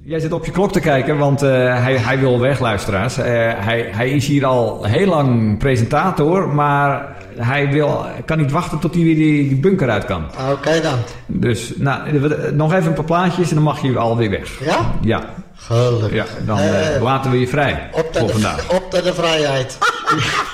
Jij zit op je klok te kijken, want hij wil weg, luisteraars. Hij is hier al heel lang presentator, maar hij kan niet wachten tot hij weer die bunker uit kan. Oké dan. Dus nog even een paar plaatjes en dan mag je alweer weg. Ja? Ja. Gelukkig. Ja, dan laten we je vrij voor vandaag. Op de vrijheid.